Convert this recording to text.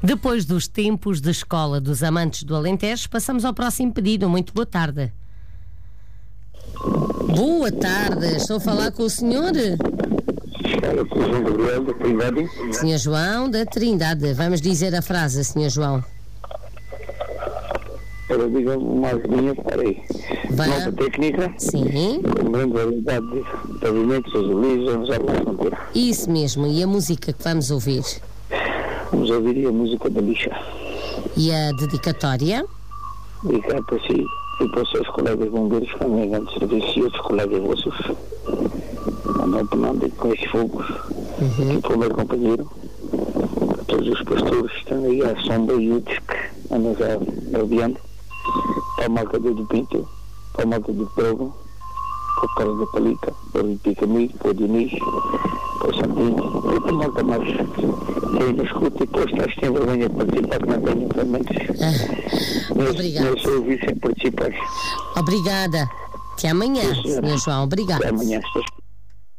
Depois dos tempos de escola dos amantes do Alentejo, passamos ao próximo pedido. Muito boa tarde. Boa tarde, estou a falar com o senhor? Fala com o João Gabriel da Trindade. Senhor João da Trindade, vamos dizer a frase, senhor João. Ela diga uma linha para aí. Nota técnica. Sim. Com grande variedade de pavimentos azulis, vamos à fronteira. Isso mesmo, e a música que vamos ouvir? Vamos ouvir a música da lixa. E a dedicatória? Dedicar para si e para os seus colegas bombeiros, familiares de serviço e outros colegas vossos. Não andem com estes fogos. E para o meu companheiro, para todos os pastores que estão aí à sombra e outros que andam já rodeando, para o Malcador do Pinto, para o Malcador do Provo, para o Carlos da Palica, para o Picamilho, para o Diniz, para o Santinho, e para o Malta mais que ainda escuta e depois está sem vergonha de participar, que não tenho realmente. Obrigada. Não sou ouvir sem participar. Obrigada. Até amanhã, senhor João. Obrigada. Até amanhã.